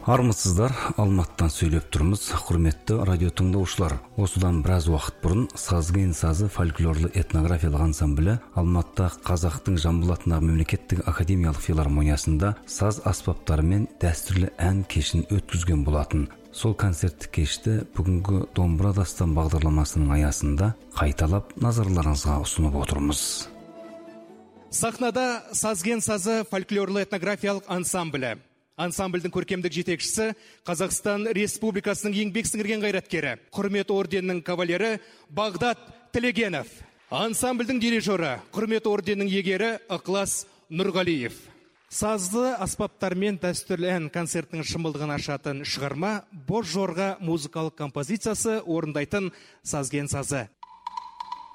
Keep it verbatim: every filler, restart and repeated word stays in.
Армысыздар, Алматтан сөйлеп тұрмыз. Құрметті радио тыңдаушылар, осыдан біраз уақыт бұрын Сазген сазы фольклорлы этнографиялық ансамблі Алматта Қазақтың Жамбыл атындағы мемлекеттік академиялық филармониясында саз аспаптары мен дәстүрлі ән кешін өткізген болатын. Сол концерттік кешті бүгінгі Домбыра дастан бағдарламасының аясында қайталап назарларыңызға ұсынып отырмыз. Сахнада Сазген сазы фольклорлы этнографиялық ансамблі. Ансамбльдің көркемдік жетекшісі Қазақстан Республикасының еңбек сіңірген қайраткері, құрмет орденінің кавалері Бағдат Тілегенов. Ансамбльдің дирижері, құрмет орденінің егері Ықылас Нұрғалиев. Сазды аспаптармен дәстүрлі ән концертінің шымылдығын ашатын шығарма Боз жорға музыкалық композициясы орындайтын Сазген сазы.